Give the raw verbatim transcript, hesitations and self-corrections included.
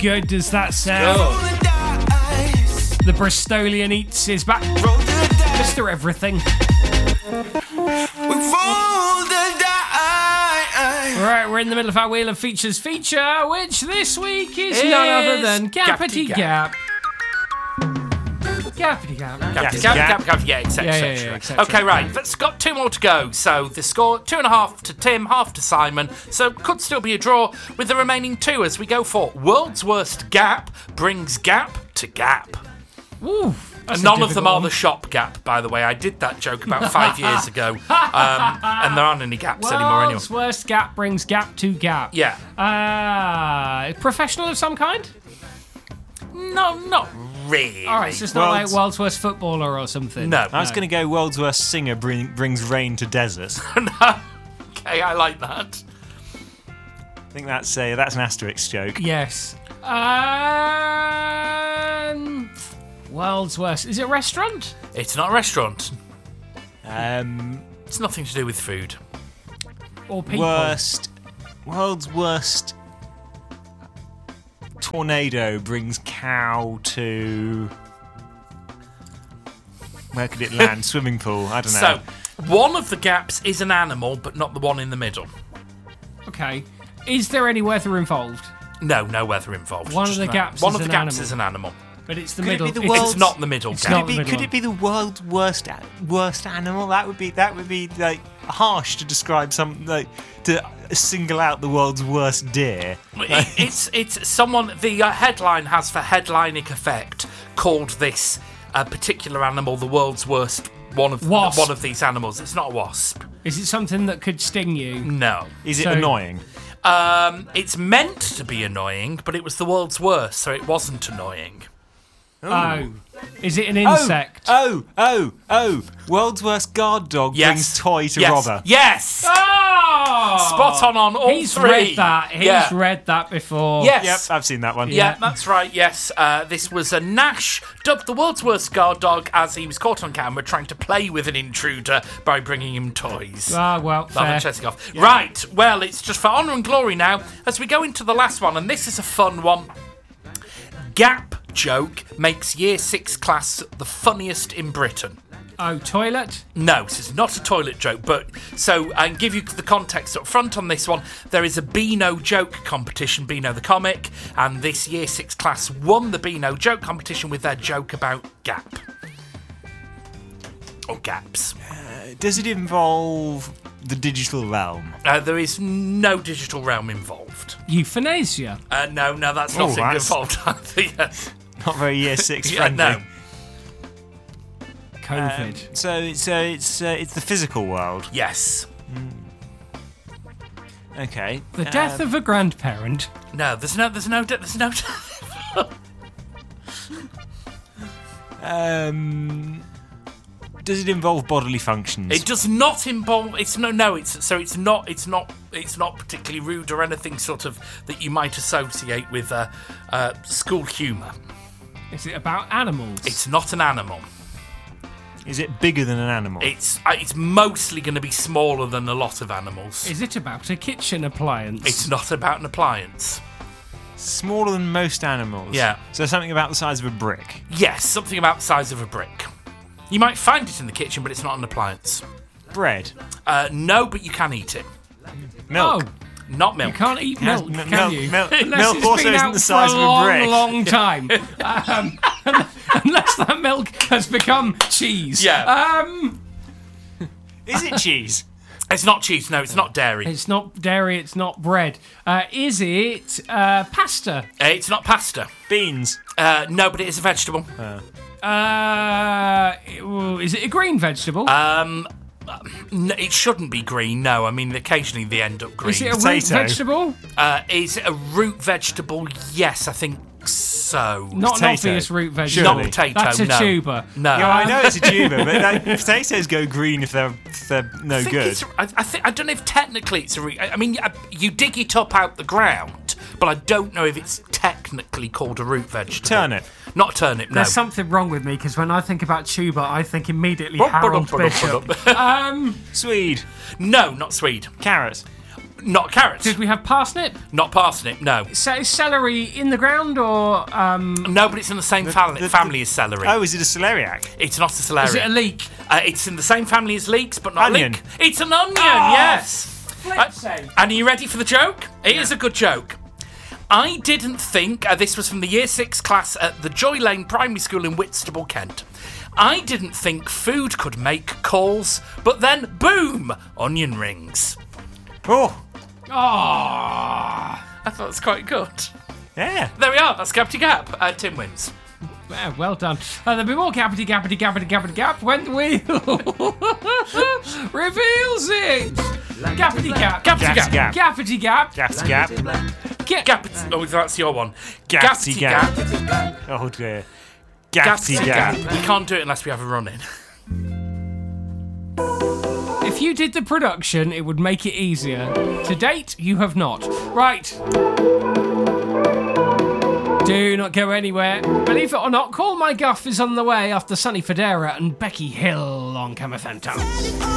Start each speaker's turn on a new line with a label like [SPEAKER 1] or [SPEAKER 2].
[SPEAKER 1] good does that sound? The Bristolian Eats is back. Mister Everything. Right, we're in the middle of our Wheel of Features feature, which this week is
[SPEAKER 2] Is
[SPEAKER 1] none other than Gappity
[SPEAKER 2] Gap.
[SPEAKER 1] Gap. Gappity Gap.
[SPEAKER 2] Gap,
[SPEAKER 3] Yes,
[SPEAKER 2] gap,
[SPEAKER 3] gap.
[SPEAKER 2] gap, gap, yeah, et cetera,
[SPEAKER 1] Yeah, yeah,
[SPEAKER 2] et cetera.
[SPEAKER 1] yeah, et cetera.
[SPEAKER 2] Okay, right, let's got two more to go. So the score, two and a half to Tim, half to Simon. So could still be a draw with the remaining two as we go for World's Worst Gap brings Gap to Gap.
[SPEAKER 1] Ooh,
[SPEAKER 2] And none of them are the shop Gap, by the way. I did that joke about five years ago, um, and there aren't any gaps anymore anyway.
[SPEAKER 1] World's Worst Gap brings Gap to Gap.
[SPEAKER 2] Yeah.
[SPEAKER 1] Uh, professional of some kind?
[SPEAKER 2] No, not really.
[SPEAKER 1] All right, so it's not
[SPEAKER 3] World's-
[SPEAKER 1] like World's Worst Footballer or something.
[SPEAKER 2] No.
[SPEAKER 3] I was going to go world's worst singer bring, brings rain to desert.
[SPEAKER 2] Okay, I like that.
[SPEAKER 3] I think that's a, that's an asterisk joke.
[SPEAKER 1] Yes. Um, world's Worst. Is it a restaurant?
[SPEAKER 2] It's not a restaurant.
[SPEAKER 3] Um,
[SPEAKER 2] It's nothing to do with food.
[SPEAKER 1] Or people?
[SPEAKER 3] worst, world's worst tornado brings cow to. Where could it land? Swimming pool. I don't know.
[SPEAKER 2] So, one of the gaps is an animal, but not the one in the middle.
[SPEAKER 1] Okay. Is there any weather involved?
[SPEAKER 2] No, no weather involved.
[SPEAKER 1] One of
[SPEAKER 2] Just
[SPEAKER 1] the
[SPEAKER 2] an-
[SPEAKER 1] gaps
[SPEAKER 2] One
[SPEAKER 1] is
[SPEAKER 2] of the
[SPEAKER 1] an
[SPEAKER 2] gaps
[SPEAKER 1] animal.
[SPEAKER 2] is an animal.
[SPEAKER 1] But it's the
[SPEAKER 3] Could it
[SPEAKER 1] middle.
[SPEAKER 3] be the
[SPEAKER 1] it's-
[SPEAKER 3] world's-
[SPEAKER 2] It's not the middle
[SPEAKER 1] It's
[SPEAKER 2] gap.
[SPEAKER 1] not
[SPEAKER 3] Could it, be,
[SPEAKER 1] the middle
[SPEAKER 3] could it be the world's worst a- worst animal? That would be that would be like harsh to describe some like to single out the world's worst deer.
[SPEAKER 2] It- it's it's someone. The uh, headline has for headlining effect called this uh, particular animal the world's worst. One of
[SPEAKER 1] Wasp.
[SPEAKER 2] one of these animals. It's not a wasp.
[SPEAKER 1] Is it something that could sting you?
[SPEAKER 2] No.
[SPEAKER 3] Is it
[SPEAKER 1] So-
[SPEAKER 3] annoying?
[SPEAKER 2] Um, it's meant to be annoying, but it was the world's worst, so it wasn't annoying.
[SPEAKER 1] Oh. Is it an insect?
[SPEAKER 3] Oh, oh, oh! World's worst guard dog
[SPEAKER 2] Yes.
[SPEAKER 3] brings toy to
[SPEAKER 2] yes.
[SPEAKER 3] robber.
[SPEAKER 2] Yes.
[SPEAKER 1] Oh!
[SPEAKER 2] Spot on on all
[SPEAKER 1] He's
[SPEAKER 2] three.
[SPEAKER 1] read that. He's
[SPEAKER 2] yeah.
[SPEAKER 1] read that before.
[SPEAKER 2] Yes.
[SPEAKER 3] Yep, I've seen that one.
[SPEAKER 2] Yeah, that's right, yes. Uh, this was a Nash, dubbed the world's worst guard dog, as he was caught on camera trying to play with an intruder by bringing him toys.
[SPEAKER 1] Ah, well,
[SPEAKER 2] Rather
[SPEAKER 1] fair.
[SPEAKER 2] than chasing off. Right, well, it's just for honour and glory now, as we go into the last one, and this is a fun one. Gap joke makes year six class the funniest in Britain.
[SPEAKER 1] Oh, toilet?
[SPEAKER 2] No, this is not a toilet joke, but so I can give you the context up front on this one. There is a Beano joke competition, Beano the comic, and this year six class won the Beano joke competition with their joke about Gap. Or gaps.
[SPEAKER 3] Does it involve the digital realm?
[SPEAKER 2] Uh, there is no digital realm involved.
[SPEAKER 1] Euthanasia?
[SPEAKER 2] Uh, no, no, that's
[SPEAKER 3] Oh,
[SPEAKER 2] not
[SPEAKER 3] that's-
[SPEAKER 2] involved either. Yeah.
[SPEAKER 3] Not very year six
[SPEAKER 2] Yeah,
[SPEAKER 3] friendly.
[SPEAKER 2] no.
[SPEAKER 1] COVID?
[SPEAKER 3] Um, so it's uh, it's uh, it's the physical world.
[SPEAKER 2] Yes.
[SPEAKER 3] Okay.
[SPEAKER 1] the death
[SPEAKER 3] um,
[SPEAKER 1] of a grandparent?
[SPEAKER 2] No, there's no, there's no, there's no.
[SPEAKER 3] Um. Does it involve bodily functions?
[SPEAKER 2] It does not involve. It's no, no. It's so. It's not. It's not. It's not particularly rude or anything sort of that you might associate with uh, uh, school humour.
[SPEAKER 1] Is it about animals?
[SPEAKER 2] It's not an animal.
[SPEAKER 3] Is it bigger than an animal?
[SPEAKER 2] It's. Uh, it's mostly going to be smaller than a lot of animals.
[SPEAKER 1] Is it about a kitchen appliance?
[SPEAKER 2] It's not about an appliance.
[SPEAKER 3] Smaller than most animals.
[SPEAKER 2] Yeah.
[SPEAKER 3] So something about the size of a brick.
[SPEAKER 2] Yes, something about the size of a brick. You might find it in the kitchen, but it's not an appliance.
[SPEAKER 3] Bread.
[SPEAKER 2] Uh, no, but you can eat it.
[SPEAKER 3] Milk.
[SPEAKER 1] Oh,
[SPEAKER 2] Not milk.
[SPEAKER 1] you can't eat
[SPEAKER 3] Yes,
[SPEAKER 1] milk,
[SPEAKER 3] m-
[SPEAKER 1] can
[SPEAKER 3] milk-
[SPEAKER 1] you?
[SPEAKER 3] milk-
[SPEAKER 1] Unless
[SPEAKER 3] milk
[SPEAKER 1] it's
[SPEAKER 3] also
[SPEAKER 1] been
[SPEAKER 3] isn't
[SPEAKER 1] out
[SPEAKER 3] the size
[SPEAKER 1] for
[SPEAKER 3] of
[SPEAKER 1] a
[SPEAKER 3] a
[SPEAKER 1] long,
[SPEAKER 3] brick.
[SPEAKER 1] long time. um, unless that milk has become cheese.
[SPEAKER 2] Yeah.
[SPEAKER 1] Um,
[SPEAKER 3] Is it cheese?
[SPEAKER 2] It's not cheese. No, it's not dairy.
[SPEAKER 1] it's not dairy. It's not bread. Uh, is it uh, pasta?
[SPEAKER 2] Uh, it's not pasta.
[SPEAKER 3] Beans.
[SPEAKER 2] Uh, no, but it is a vegetable.
[SPEAKER 1] Uh, ooh, is it a green vegetable?
[SPEAKER 2] Um, n- it shouldn't be green. No, I mean occasionally they end up green.
[SPEAKER 1] is it a root
[SPEAKER 3] potato.
[SPEAKER 1] vegetable?
[SPEAKER 2] uh, is it a root vegetable? Yes, I think so.
[SPEAKER 1] Not
[SPEAKER 3] Potato.
[SPEAKER 1] an obvious root vegetable.
[SPEAKER 2] Not potato.
[SPEAKER 1] That's a
[SPEAKER 2] no.
[SPEAKER 1] tuber.
[SPEAKER 2] No.
[SPEAKER 3] Yeah, I know it's a tuber, but like, potatoes go green if they're, if they're no
[SPEAKER 2] I think
[SPEAKER 3] good.
[SPEAKER 2] it's. I, I think I don't know if technically it's a root. I I mean, I- you dig it up out the ground, but I don't know if it's technically called a root vegetable.
[SPEAKER 3] Turnip.
[SPEAKER 2] Not a turnip. No.
[SPEAKER 1] There's something wrong with me because when I think about tuber, I think immediately
[SPEAKER 2] Bum,
[SPEAKER 1] Harold
[SPEAKER 2] ba-dum, ba-dum,
[SPEAKER 1] Bishop.
[SPEAKER 2] ba-dum.
[SPEAKER 1] um,
[SPEAKER 3] Swede.
[SPEAKER 2] No, not Swede.
[SPEAKER 3] Carrot.
[SPEAKER 2] Not carrot.
[SPEAKER 1] Did we have parsnip?
[SPEAKER 2] Not parsnip, no.
[SPEAKER 1] So is celery in the ground or um?
[SPEAKER 2] No, but it's in the same fam-
[SPEAKER 3] the-
[SPEAKER 2] family
[SPEAKER 3] the-
[SPEAKER 2] as celery.
[SPEAKER 3] Oh, is it a celeriac?
[SPEAKER 2] It's not a celery.
[SPEAKER 1] Is it a leek?
[SPEAKER 2] Uh, it's in the same family as leeks, but not
[SPEAKER 3] Onion.
[SPEAKER 2] a leek. It's an onion,
[SPEAKER 1] Oh,
[SPEAKER 2] yes.
[SPEAKER 1] flip's sake.
[SPEAKER 2] And are you ready for the joke? It is a good joke. I didn't think, uh, this was from the Year six class at the Joy Lane Primary School in Whitstable, Kent. I didn't think food could make calls, but then, boom, onion rings.
[SPEAKER 3] Oh,
[SPEAKER 1] Oh.
[SPEAKER 2] I thought it was quite good.
[SPEAKER 3] yeah.
[SPEAKER 2] There we are, that's Gap to Gap. Uh, Tim wins.
[SPEAKER 1] Well, well done. Uh, there'll be more gappity gappity gappity gappity gap when the wheel reveals it. Gappity gap.
[SPEAKER 2] Gappity
[SPEAKER 3] Gappity
[SPEAKER 2] Gap.
[SPEAKER 3] gap.
[SPEAKER 1] Gappity gap.
[SPEAKER 3] Gappity gap.
[SPEAKER 1] Ga-
[SPEAKER 2] Gappity, oh, that's your one.
[SPEAKER 3] Gappity
[SPEAKER 2] Gappity
[SPEAKER 3] gap.
[SPEAKER 2] Gap.
[SPEAKER 3] Oh dear.
[SPEAKER 2] Gappity
[SPEAKER 3] Gappity
[SPEAKER 2] Gap.
[SPEAKER 3] gap.
[SPEAKER 2] We can't do it unless we have a run in.
[SPEAKER 1] If you did the production, it would make it easier. To date, you have not. Right. Do not go anywhere. Believe it or not, Call My Guff is on the way after Sunny Federa and Becky Hill on Camera Phantoms.